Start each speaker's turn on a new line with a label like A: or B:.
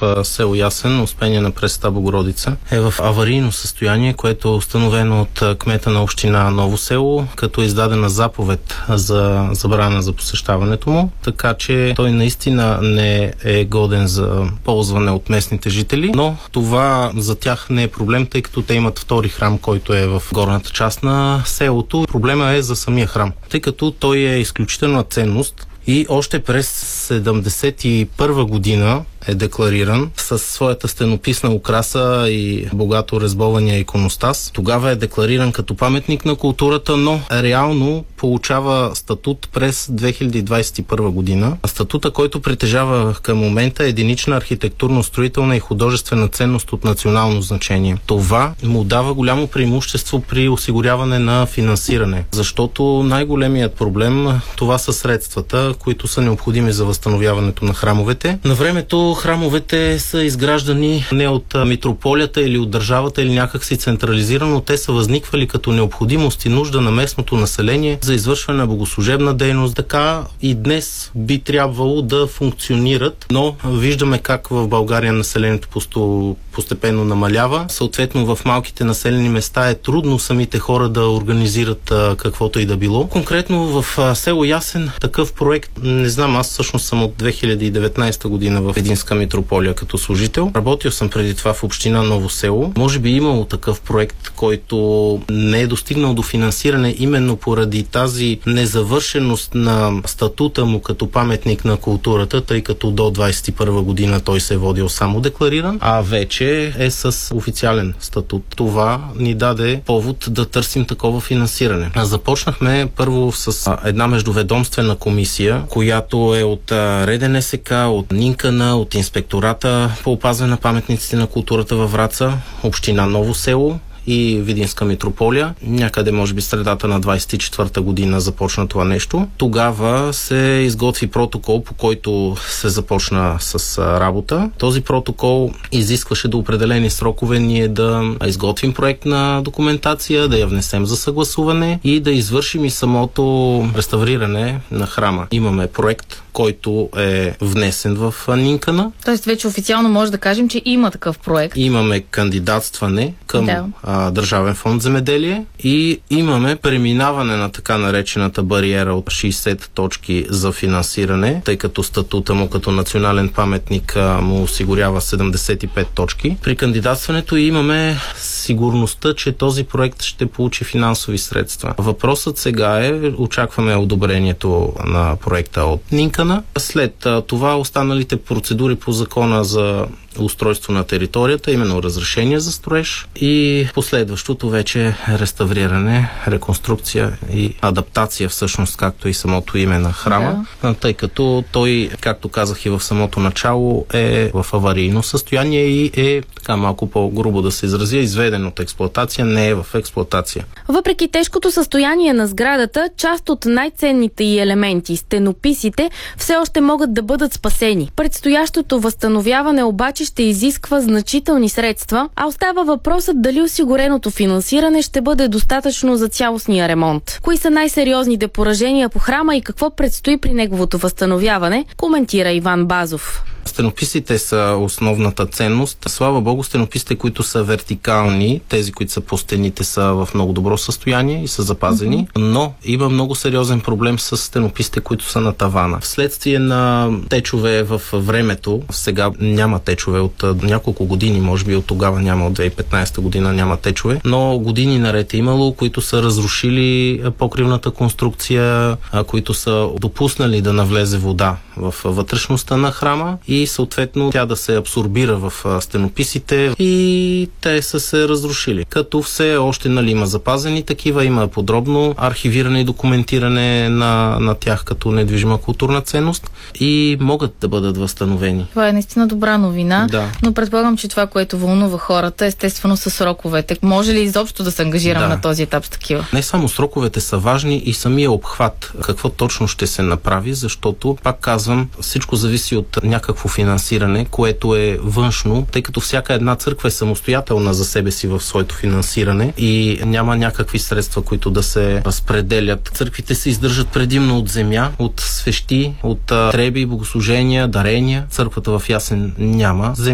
A: село Ясен, Успение на Пресвета Богородица, е в аварийно състояние, което е установено от кмета на община Ново село, като е издадена заповед за забрана за посещаването му, така че той наистина не е годен за ползване от местните жители, но това за тях не е проблем, тъй като те имат втори храм, който е в горната част на селото. Проблема е за самия храм, тъй като той е изключителна ценност и още през 1971 година е деклариран със своята стенописна украса и богато резбования иконостас. Тогава е деклариран като паметник на културата, но реално получава статут през 2021 година. Статута, който притежава към момента, е единична архитектурно-строителна и художествена ценност от национално значение. Това му дава голямо преимущество при осигуряване на финансиране, защото най-големият проблем това са средствата, които са необходими за възстановяването на храмовете. На времето храмовете са изграждани не от митрополията или от държавата или някак си централизирано, те са възниквали като необходимост и нужда на местното население за извършване на богослужебна дейност. Така и днес би трябвало да функционират, но виждаме как в България населението постепенно намалява. Съответно в малките населени места е трудно самите хора да организират каквото и да било. Конкретно в село Ясен такъв проект, не знам, аз всъщност съм от 2019 година в Единска митрополия като служител. Работил съм преди това в община Ново село. Може би имало такъв проект, който не е достигнал до финансиране именно поради тази незавършеност на статута му като паметник на културата, тъй като до 21 година той се е водил само деклариран, а вече е с официален статут. Това ни даде повод да търсим такова финансиране. Започнахме първо с една междуведомствена комисия, която е от РДНСК, от НИНКАНА, от Инспектората по опазване на паметниците на културата във Враца, община Ново село и Видинска митрополия. Някъде, може би, средата на 24-та година започна това нещо. Тогава се изготви протокол, по който се започна с работа. Този протокол изискваше до определени срокове ние да изготвим проектна документация, да я внесем за съгласуване и да извършим и самото реставриране на храма. Имаме проект, който е внесен в НИНКАНА.
B: Тоест вече официално може да кажем, че има такъв проект.
A: Имаме кандидатстване към Държавен фонд земеделие и имаме преминаване на така наречената бариера от 60 точки за финансиране, тъй като статута му като национален паметник му осигурява 75 точки. При кандидатстването имаме сигурността, че този проект ще получи финансови средства. Въпросът сега е, очакваме одобрението на проекта от НИНКАНА. След това останалите процедури по закона за устройство на територията, именно разрешение за строеж и последващото вече реставриране, реконструкция и адаптация всъщност, както и самото име на храма, тъй като той, както казах и в самото начало, е в аварийно състояние и е, така малко по-грубо да се изразя, изведен от експлоатация, не е в експлоатация.
B: Въпреки тежкото състояние на сградата, част от най-ценните й елементи, стенописите, все още могат да бъдат спасени. Предстоящото възстановяване обаче ще изисква значителни средства, а остава въпросът дали осигуреното финансиране ще бъде достатъчно за цялостния ремонт. Кои са най-сериозните поражения по храма и какво предстои при неговото възстановяване, коментира Иван Базов.
A: Стенописите са основната ценност. Слава Богу, стенописите, които са вертикални, тези, които са по стените, са в много добро състояние и са запазени, но има много сериозен проблем с стенописите, които са на тавана. Вследствие на течове в времето, сега няма течове от няколко години, може би от тогава няма, от 2015 година няма течове, но години наред е имало, които са разрушили покривната конструкция, които са допуснали да навлезе вода в вътрешността на храма и съответно тя да се абсорбира в стенописите и те са се разрушили. Като все още има запазени такива, има подробно архивиране и документиране на тях като недвижима културна ценност и могат да бъдат възстановени.
B: Това е наистина добра новина, но предполагам, че това, което вълнува хората, естествено са сроковете. Може ли изобщо да се ангажирам на този етап с такива?
A: Не само сроковете са важни и самия обхват. Какво точно ще се направи, защото, пак казвам, всичко зависи от някакво финансиране, което е външно, тъй като всяка една църква е самостоятелна за себе си в своето финансиране и няма някакви средства, които да се разпределят. Църквите се издържат предимно от земя, от свещи, от треби, богослужения, дарения. Църквата в Ясен няма земя.